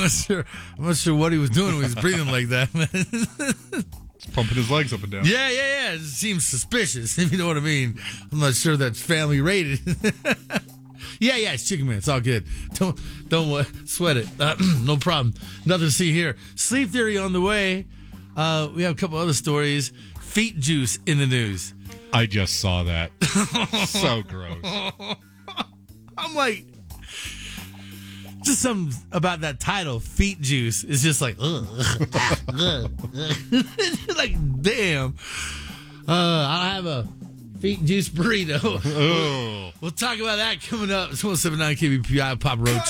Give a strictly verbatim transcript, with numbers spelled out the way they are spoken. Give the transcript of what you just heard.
not sure. I'm not sure what he was doing when he was breathing like that, man. Just pumping his legs up and down. Yeah, yeah, yeah. It seems suspicious, if you know what I mean. I'm not sure that's family rated. yeah, yeah, it's Chicken Man. It's all good. Don't don't uh, sweat it. Uh, no problem. Nothing to see here. Sleep Theory on the way. Uh, we have a couple other stories. Feet juice in the news. I just saw that. So gross. I'm like, just something about that title, Feet Juice, is just like, ugh. Like, damn. Uh, I'll have a Feet Juice burrito. Oh. We'll talk about that coming up. It's one seven nine K B P I, Papa Roach.